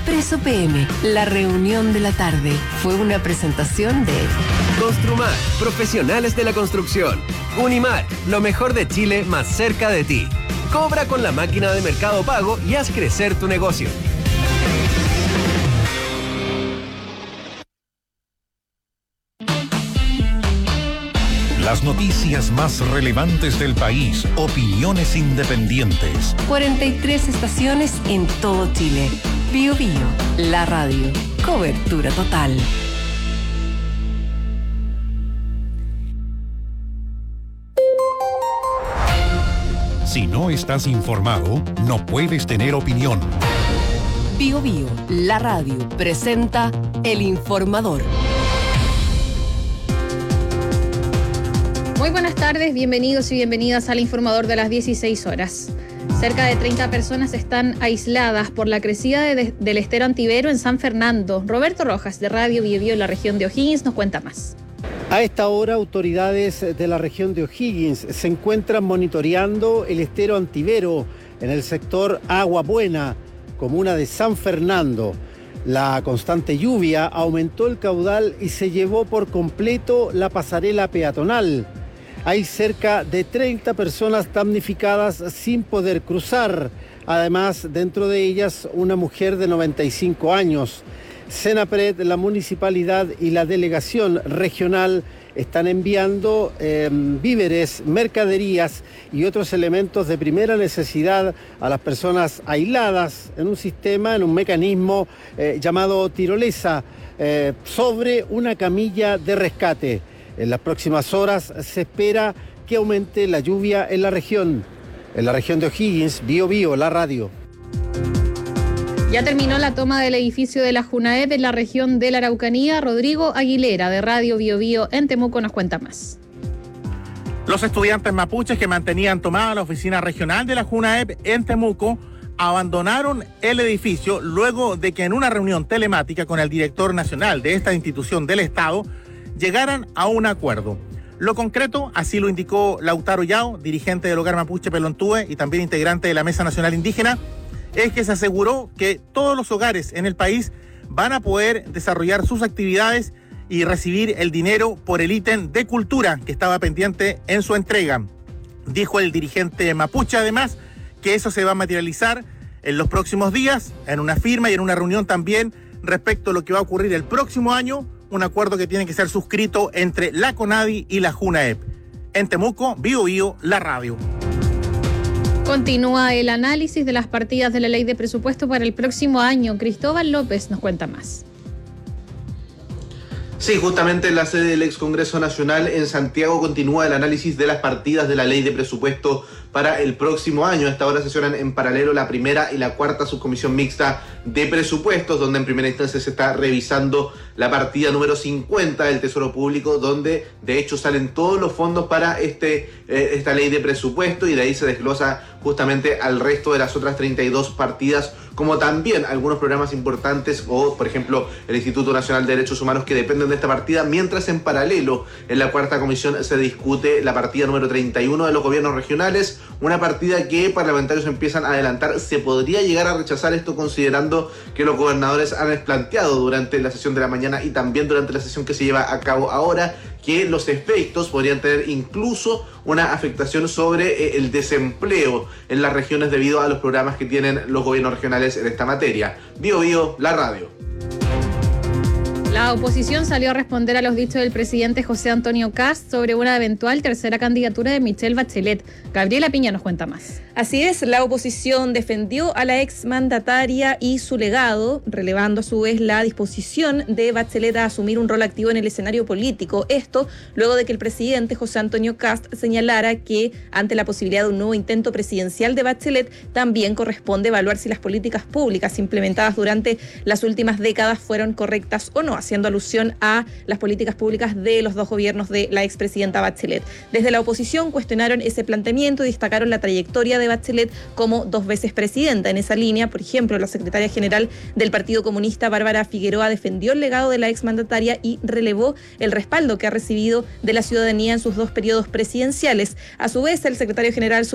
Expreso PM, la reunión de la tarde. Fue una presentación de Construmar, profesionales de la construcción. Unimar, lo mejor de Chile más cerca de ti. Cobra con la máquina de Mercado Pago y haz crecer tu negocio. Las noticias más relevantes del país, opiniones independientes. 43 estaciones en todo Chile. Bío Bío, la radio. Cobertura total. Si no estás informado, no puedes tener opinión. Bío Bío, la radio, presenta El Informador. Muy buenas tardes, bienvenidos y bienvenidas al Informador de las 16 horas. Cerca de 30 personas están aisladas por la crecida del estero Antivero en San Fernando. Roberto Rojas, de Radio Bío Bío en la región de O'Higgins, nos cuenta más. A esta hora, autoridades de la región de O'Higgins se encuentran monitoreando el estero Antivero en el sector Agua Buena, comuna de San Fernando. La constante lluvia aumentó el caudal y se llevó por completo la pasarela peatonal. Hay cerca de 30 personas damnificadas sin poder cruzar. Además, dentro de ellas, una mujer de 95 años. Senapred, la municipalidad y la delegación regional están enviando víveres, mercaderías y otros elementos de primera necesidad a las personas aisladas en un sistema, en un mecanismo llamado tirolesa, sobre una camilla de rescate. En las próximas horas se espera que aumente la lluvia en la región. En la región de O'Higgins, Bío Bío, la radio. Ya terminó la toma del edificio de la JUNAEP en la región de la Araucanía. Rodrigo Aguilera, de Radio Bío Bío en Temuco, nos cuenta más. Los estudiantes mapuches que mantenían tomada la oficina regional de la JUNAEP en Temuco abandonaron el edificio luego de que en una reunión telemática con el director nacional de esta institución del Estado llegaran a un acuerdo. Lo concreto, así lo indicó Lautaro Yao, dirigente del Hogar Mapuche Pelontúe y también integrante de la Mesa Nacional Indígena, es que se aseguró que todos los hogares en el país van a poder desarrollar sus actividades y recibir el dinero por el ítem de cultura que estaba pendiente en su entrega. Dijo el dirigente mapuche además que eso se va a materializar en los próximos días, en una firma y en una reunión también respecto a lo que va a ocurrir el próximo año, un acuerdo que tiene que ser suscrito entre la CONADI y la JUNAEP. En Temuco, Bío Bío, la radio. Continúa el análisis de las partidas de la ley de presupuesto para el próximo año. Cristóbal López nos cuenta más. Sí, justamente en la sede del Ex Congreso Nacional en Santiago continúa el análisis de las partidas de la ley de presupuesto para el próximo año. A esta hora sesionan en paralelo la primera y la cuarta subcomisión mixta de presupuestos, donde en primera instancia se está revisando la partida número 50 del Tesoro Público, donde de hecho salen todos los fondos para esta ley de presupuesto, y de ahí se desglosa justamente al resto de las otras 32 partidas, como también algunos programas importantes, o por ejemplo el Instituto Nacional de Derechos Humanos, que dependen de esta partida, mientras en paralelo en la cuarta comisión se discute la partida número 31 de los gobiernos regionales, una partida que parlamentarios empiezan a adelantar se podría llegar a rechazar, esto considerando que los gobernadores han planteado durante la sesión de la mañana y también durante la sesión que se lleva a cabo ahora que los efectos podrían tener incluso una afectación sobre el desempleo en las regiones debido a los programas que tienen los gobiernos regionales en esta materia. Bío Bío, la radio. La oposición salió a responder a los dichos del presidente José Antonio Kast sobre una eventual tercera candidatura de Michelle Bachelet. Gabriela Piña nos cuenta más. Así es, la oposición defendió a la exmandataria y su legado, relevando a su vez la disposición de Bachelet a asumir un rol activo en el escenario político. Esto luego de que el presidente José Antonio Kast señalara que ante la posibilidad de un nuevo intento presidencial de Bachelet, también corresponde evaluar si las políticas públicas implementadas durante las últimas décadas fueron correctas o no, haciendo alusión a las políticas públicas de los dos gobiernos de la expresidenta Bachelet. Desde la oposición cuestionaron ese planteamiento y destacaron la trayectoria de Bachelet como 2 veces presidenta. En esa línea, por ejemplo, la secretaria general del Partido Comunista, Bárbara Figueroa, defendió el legado de la exmandataria y relevó el respaldo que ha recibido de la ciudadanía en sus 2 periodos presidenciales. A su vez, el secretario general